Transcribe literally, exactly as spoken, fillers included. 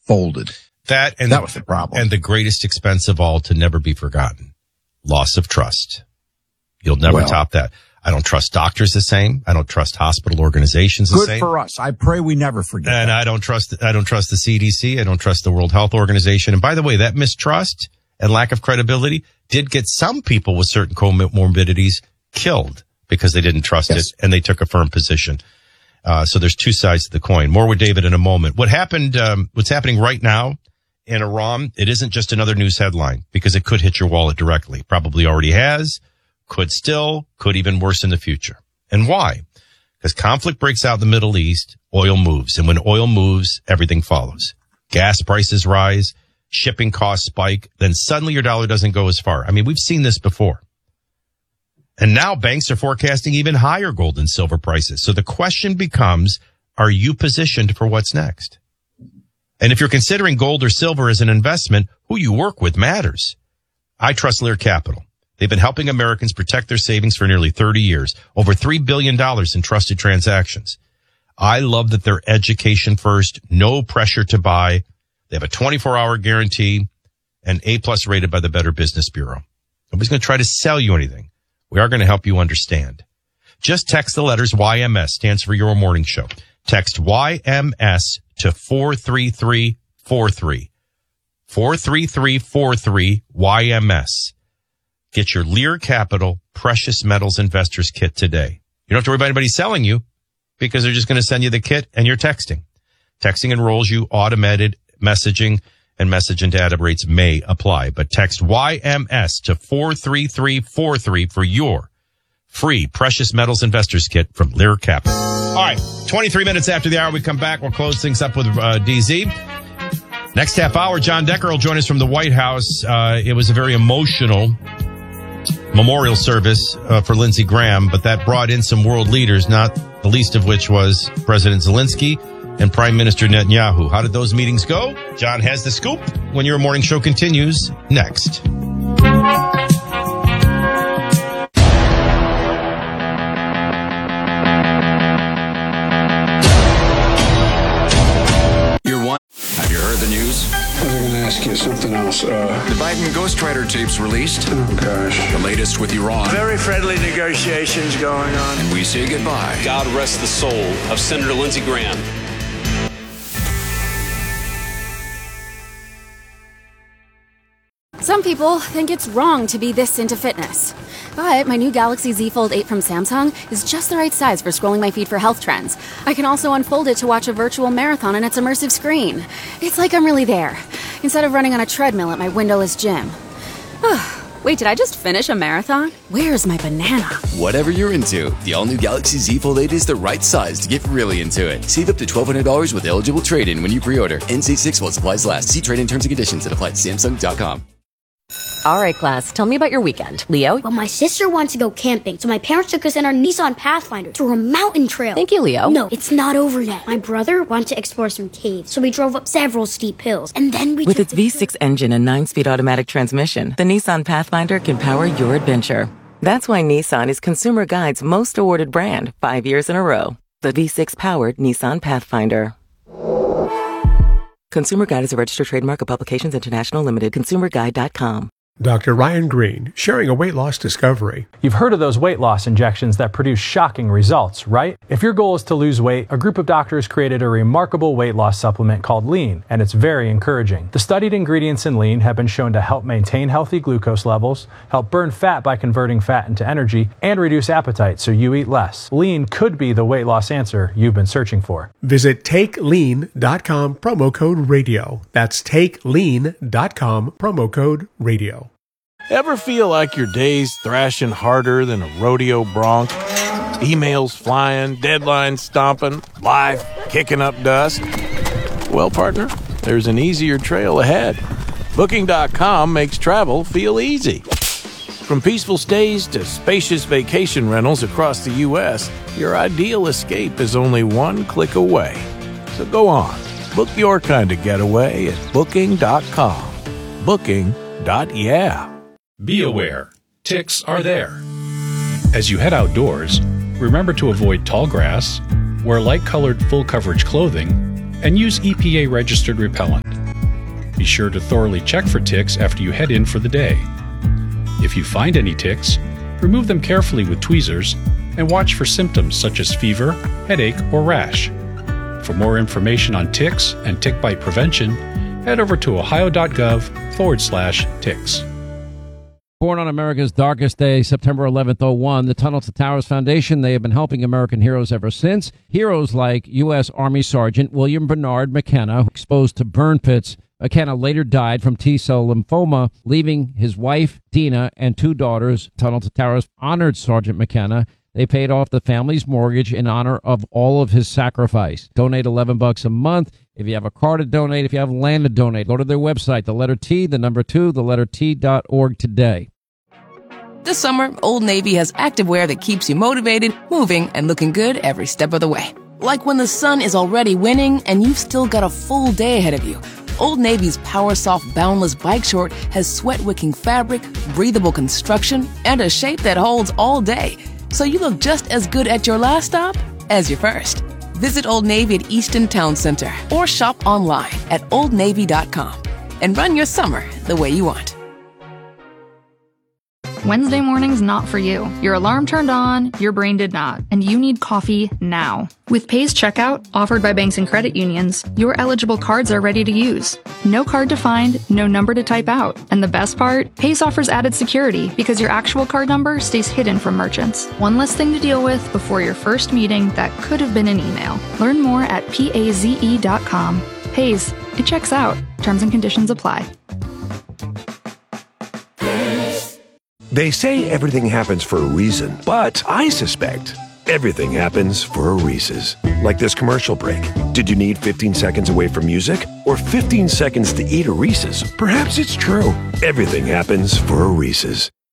folded. That and that the, was the problem. And the greatest expense of all to never be forgotten. Loss of trust. You'll never well, top that. I don't trust doctors the same. I don't trust hospital organizations the good same. Good for us. I pray we never forget. And that. I don't trust, I don't trust the C D C. I don't trust the World Health Organization. And by the way, that mistrust and lack of credibility did get some people with certain comorbidities killed because they didn't trust yes. it and they took a firm position. Uh, so there's two sides to the coin. More with David in a moment. What happened, um, what's happening right now in Iran, it isn't just another news headline because it could hit your wallet directly. Probably already has, could still, could even worse in the future. And why? Because conflict breaks out in the Middle East, oil moves. And when oil moves, everything follows. Gas prices rise, shipping costs spike, then suddenly your dollar doesn't go as far. I mean, we've seen this before. And now banks are forecasting even higher gold and silver prices. So the question becomes, are you positioned for what's next? And if you're considering gold or silver as an investment, who you work with matters. I trust Lear Capital. They've been helping Americans protect their savings for nearly thirty years, over three billion dollars in trusted transactions. I love that they're education first, no pressure to buy. They have a twenty-four hour guarantee and A-plus rated by the Better Business Bureau. Nobody's going to try to sell you anything. We are going to help you understand. Just text the letters Y M S, stands for Your Morning Show. Text Y M S to four three three four three. four three three four three Y M S. Get your Lear Capital Precious Metals Investors Kit today. You don't have to worry about anybody selling you because they're just going to send you the kit and you're texting. Texting enrolls you, automated messaging and message and data rates may apply. But text Y M S to four three three four three for your free Precious Metals Investors Kit from Lear Capital. All right, twenty-three minutes after the hour, we come back. We'll close things up with uh, D Z. Next half hour, John Decker will join us from the White House. Uh, it was a very emotional memorial service uh, for Lindsey Graham, but that brought in some world leaders, not the least of which was President Zelensky and Prime Minister Netanyahu. How did those meetings go? John has the scoop when your morning show continues next. Have you heard the news? I was going to ask you something else. Uh, the Biden ghostwriter tapes released. Oh, gosh. The latest with Iran. Very friendly negotiations going on. And we say goodbye. God rest the soul of Senator Lindsey Graham. Some people think it's wrong to be this into fitness. But my new Galaxy Z Fold eight from Samsung is just the right size for scrolling my feed for health trends. I can also unfold it to watch a virtual marathon on its immersive screen. It's like I'm really there, instead of running on a treadmill at my windowless gym. Wait, did I just finish a marathon? Where's my banana? Whatever you're into, the all-new Galaxy Z Fold eight is the right size to get really into it. Save up to twelve hundred dollars with eligible trade-in when you pre-order. N C six while supplies last. See trade-in terms and conditions at apply at Samsung dot com. All right, class, tell me about your weekend. Leo? Well, my sister wanted to go camping, so my parents took us in our Nissan Pathfinder through a mountain trail. Thank you, Leo. No, it's not over yet. My brother wanted to explore some caves, so we drove up several steep hills, and then we With its V six engine and nine-speed automatic transmission, the Nissan Pathfinder can power your adventure. That's why Nissan is Consumer Guide's most awarded brand, five years in a row. The V six-powered Nissan Pathfinder. Consumer Guide is a registered trademark of Publications International Limited. consumer guide dot com. Doctor Ryan Green, sharing a weight loss discovery. You've heard of those weight loss injections that produce shocking results, right? If your goal is to lose weight, a group of doctors created a remarkable weight loss supplement called Lean, and it's very encouraging. The studied ingredients in Lean have been shown to help maintain healthy glucose levels, help burn fat by converting fat into energy, and reduce appetite so you eat less. Lean could be the weight loss answer you've been searching for. Visit take lean dot com, promo code radio. That's take lean dot com, promo code radio. Ever feel like your day's thrashing harder than a rodeo bronc? Emails flying, deadlines stomping, life kicking up dust? Well, partner, there's an easier trail ahead. Booking dot com makes travel feel easy. From peaceful stays to spacious vacation rentals across the U S, your ideal escape is only one click away. So go on, book your kind of getaway at booking dot com. Booking. Yeah. Be aware, ticks are there. As you head outdoors, remember to avoid tall grass, wear light-colored full-coverage clothing, and use E P A-registered repellent. Be sure to thoroughly check for ticks after you head in for the day. If you find any ticks, remove them carefully with tweezers and watch for symptoms such as fever, headache, or rash. For more information on ticks and tick bite prevention, head over to ohio.gov forward slash ticks. Born on America's darkest day, September eleventh, oh one, the Tunnel to Towers Foundation, they have been helping American heroes ever since. Heroes like U S. Army Sergeant William Bernard McKenna, exposed to burn pits. McKenna later died from T-cell lymphoma, leaving his wife, Dina, and two daughters. Tunnel to Towers honored Sergeant McKenna. They paid off the family's mortgage in honor of all of his sacrifice. Donate eleven bucks a month. If you have a car to donate, if you have land to donate, go to their website, the letter T, the number two, the letter T dot org today. This summer, Old Navy has activewear that keeps you motivated, moving, and looking good every step of the way. Like when the sun is already winning and you've still got a full day ahead of you. Old Navy's Power Soft Boundless Bike Short has sweat-wicking fabric, breathable construction, and a shape that holds all day. So you look just as good at your last stop as your first. Visit Old Navy at Easton Town Center or shop online at old navy dot com and run your summer the way you want. Wednesday morning's not for you. Your alarm turned on, your brain did not, and you need coffee now. With Pay's Checkout, offered by banks and credit unions, your eligible cards are ready to use. No card to find, no number to type out. And the best part? Pace offers added security because your actual card number stays hidden from merchants. One less thing to deal with before your first meeting that could have been an email. Learn more at paze dot com. Paze, it checks out. Terms and conditions apply. They say everything happens for a reason, but I suspect everything happens for a Reese's. Like this commercial break. Did you need fifteen seconds away from music? Or fifteen seconds to eat a Reese's? Perhaps it's true. Everything happens for a Reese's.